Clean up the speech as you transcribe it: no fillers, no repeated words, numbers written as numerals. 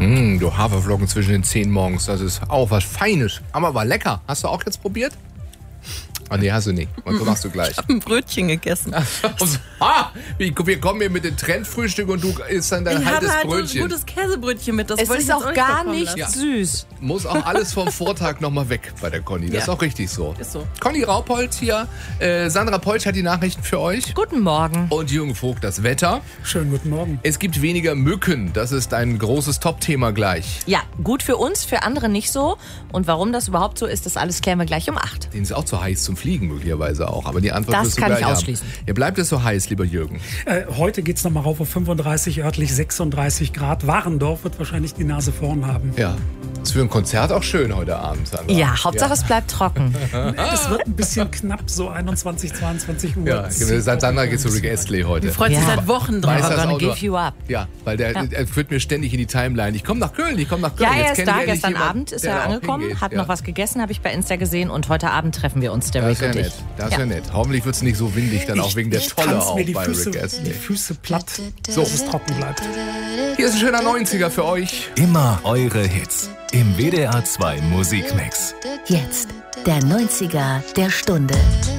Du Haferflocken zwischen den Zähnen morgens, das ist auch was Feines. Aber war lecker. Hast du auch jetzt probiert? Ah, nee, hast du nicht. Was machst du gleich? Ich habe ein Brötchen gegessen. Wir kommen hier mit dem Trendfrühstück und du isst dann dein Ich halbes hatte halt Brötchen. ein gutes Käsebrötchen mit. Das Es wollte ist ich jetzt auch nicht gar verkommen nicht lassen. süß. Muss auch alles vom Vortag nochmal weg bei der Conny. Das ist Ja. auch richtig so. Ist so. Conny Raupold hier. Sandra Polch hat die Nachrichten für euch. Guten Morgen. Und Jürgen Vogt das Wetter. Schönen guten Morgen. Es gibt weniger Mücken. Das ist ein großes Top-Thema gleich. Ja, gut für uns, für andere nicht so. Und warum das überhaupt so ist, das alles klären wir gleich um 8. Denen ist auch zu heiß zum Fliegen möglicherweise auch. Aber die Antwort Das wirst du kann gleich ich haben. ausschließen. Ja, bleibt es so heiß, lieber Jürgen? Heute geht es nochmal rauf auf 35, örtlich 36 Grad. Warendorf wird wahrscheinlich die Nase vorn haben. Ja. Ist für ein Konzert auch schön heute Abend, Sandra. Ja, Hauptsache es bleibt trocken. Es wird ein bisschen knapp, so 21, 22 Uhr. Ja, Sandra geht zu Rick Astley heute. Freut sich Ja. seit Wochen drauf. Weiß das We're gonna auch nur. give you up. Ja, weil er führt mir ständig in die Timeline. Ich komme nach Köln. Ja, er Jetzt ist kenn da. ich endlich Gestern jemanden, Abend ist der er da auch angekommen, hingeht. hat Ja. noch was gegessen, habe ich bei Insta gesehen. Und heute Abend treffen wir uns, der Das Rick ist ja und nett. ich. Das ist ja nett. Hoffentlich wird es nicht so windig, dann auch wegen der Tolle tanz auch mir die bei Füße, Rick die Astley. Füße platt, So. dass es trocken bleibt. Hier ist ein schöner 90er für euch. Immer eure Hits im WDR 2 Musikmix. Jetzt der 90er der Stunde.